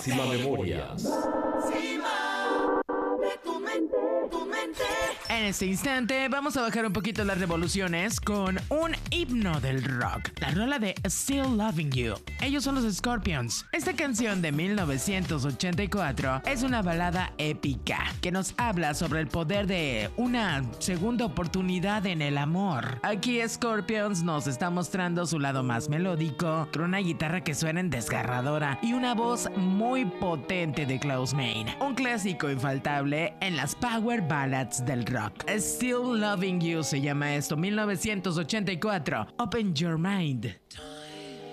Máxima Memorias. En este instante vamos a bajar un poquito las revoluciones con un himno del rock, la rola de Still Loving You. Ellos son los Scorpions. Esta canción de 1984 es una balada épica que nos habla sobre el poder de una segunda oportunidad en el amor. Aquí Scorpions nos está mostrando su lado más melódico, con una guitarra que suena desgarradora y una voz muy potente de Klaus Meine. Un clásico infaltable en las power ballads del rock. Still Loving You se llama esto, 1984. Open Your Mind.